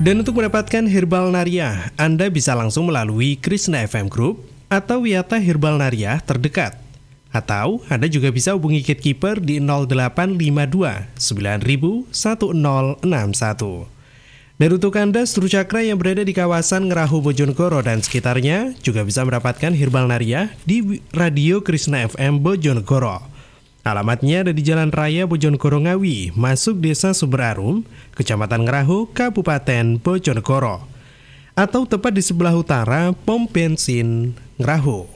Dan untuk mendapatkan Herbal Nariah, Anda bisa langsung melalui Krishna FM Group atau Wiyata Herbal Nariah terdekat. Atau Anda juga bisa hubungi Gatekeeper di 0852 9000 1061. Dan untuk Anda seluruh cakra yang berada di kawasan Ngerahu Bojonegoro dan sekitarnya juga bisa mendapatkan Herbal Nariah di Radio Krishna FM Bojonegoro. Alamatnya ada di Jalan Raya Bojonegoro Ngawi, masuk Desa Sumber-Arum, Kecamatan Ngerahu, Kabupaten Bojonegoro. Atau tepat di sebelah utara Pom Bensin Ngerahu.